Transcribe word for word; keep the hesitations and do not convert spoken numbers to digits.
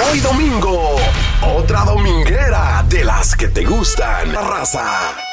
Hoy domingo, otra dominguera de las que te gustan. Raza.